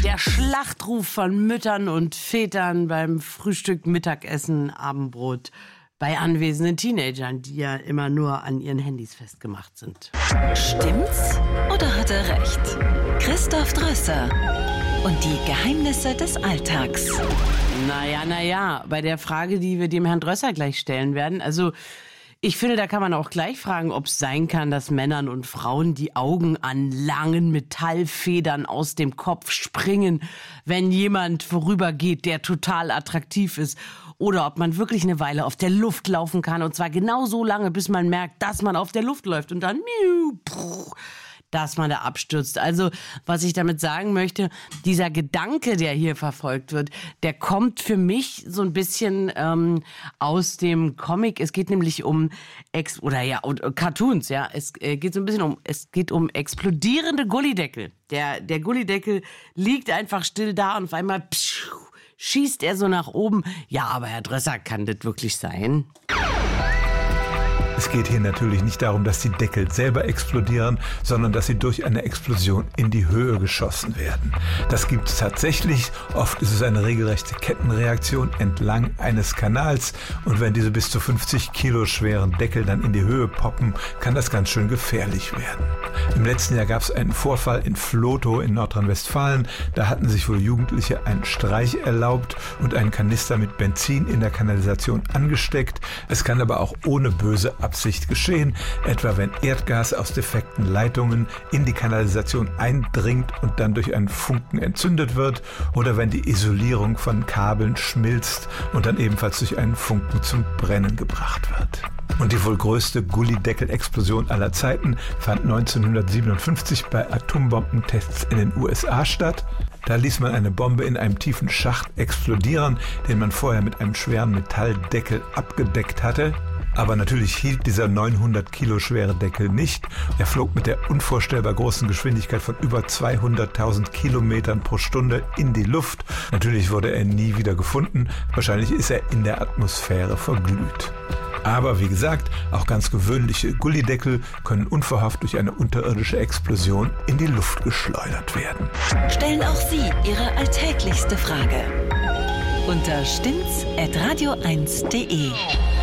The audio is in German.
Der Schlachtruf von Müttern und Vätern beim Frühstück, Mittagessen, Abendbrot bei anwesenden Teenagern, die ja immer nur an ihren Handys festgemacht sind. Stimmt's oder hat er recht? Christoph Drösser und die Geheimnisse des Alltags. Naja, bei der Frage, die wir dem Herrn Drösser gleich stellen werden, also ich finde, da kann man auch gleich fragen, ob es sein kann, dass Männern und Frauen die Augen an langen Metallfedern aus dem Kopf springen, wenn jemand vorübergeht, der total attraktiv ist. Oder ob man wirklich eine Weile auf der Luft laufen kann, und zwar genau so lange, bis man merkt, dass man auf der Luft läuft und dann dass man da abstürzt. Also, was ich damit sagen möchte, dieser Gedanke, der hier verfolgt wird, der kommt für mich so ein bisschen aus dem Comic. Es geht nämlich um Cartoons, ja. Es geht um explodierende Gullydeckel. Der Gullydeckel liegt einfach still da und auf einmal schießt er so nach oben. Ja, aber Herr Drösser, kann das wirklich sein? Es geht hier natürlich nicht darum, dass die Deckel selber explodieren, sondern dass sie durch eine Explosion in die Höhe geschossen werden. Das gibt es tatsächlich. Oft ist es eine regelrechte Kettenreaktion entlang eines Kanals. Und wenn diese bis zu 50 Kilo schweren Deckel dann in die Höhe poppen, kann das ganz schön gefährlich werden. Im letzten Jahr gab es einen Vorfall in Vlotho in Nordrhein-Westfalen. Da hatten sich wohl Jugendliche einen Streich erlaubt und einen Kanister mit Benzin in der Kanalisation angesteckt. Es kann aber auch ohne böse Absicht geschehen, etwa wenn Erdgas aus defekten Leitungen in die Kanalisation eindringt und dann durch einen Funken entzündet wird, oder wenn die Isolierung von Kabeln schmilzt und dann ebenfalls durch einen Funken zum Brennen gebracht wird. Und die wohl größte Gullydeckel-Explosion aller Zeiten fand 1957 bei Atombombentests in den USA statt. Da ließ man eine Bombe in einem tiefen Schacht explodieren, den man vorher mit einem schweren Metalldeckel abgedeckt hatte. Aber natürlich hielt dieser 900 Kilo schwere Deckel nicht. Er flog mit der unvorstellbar großen Geschwindigkeit von über 200.000 Kilometern pro Stunde in die Luft. Natürlich wurde er nie wieder gefunden. Wahrscheinlich ist er in der Atmosphäre verglüht. Aber wie gesagt, auch ganz gewöhnliche Gullydeckel können unverhofft durch eine unterirdische Explosion in die Luft geschleudert werden. Stellen auch Sie Ihre alltäglichste Frage unter stimmt's@radio1.de.